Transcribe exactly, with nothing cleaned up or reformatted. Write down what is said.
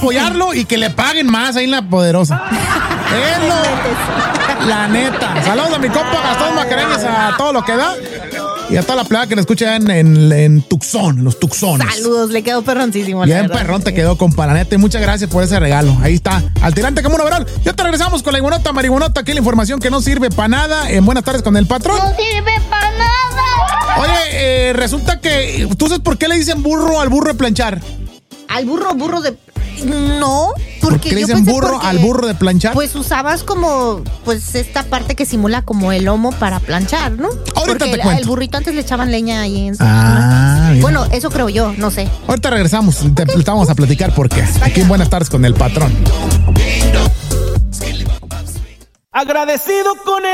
apoyarlo y que le paguen más ahí en La Poderosa. Es lo, la neta. Saludos a mi compa Gastón Mascareñas, a todo lo que da. Y a toda la playa que le escucha en, en, en Tucson, en los Tucsones. Saludos, le quedó perroncísimo. Bien perrón te quedó, compa, la neta. Y muchas gracias por ese regalo. Ahí está, al tirante como un overall. Ya te regresamos con la iguanota, marihuanota. Aquí la información que no sirve para nada. En Buenas Tardes con el Patrón. No sirve para nada. Oye, eh, resulta que... ¿Tú sabes por qué le dicen burro al burro de planchar? Al burro, burro de... No, porque ¿Por qué le yo dicen pensé burro porque, al burro de planchar? Pues usabas como, pues esta parte que simula como el lomo para planchar, ¿no? Ahorita porque te el, cuento. el burrito antes le echaban leña ahí en su... Ah, mira. Bueno, eso creo yo, no sé. Ahorita regresamos, te, te vamos a platicar por qué. Aquí en Buenas Tardes con el Patrón. Agradecido con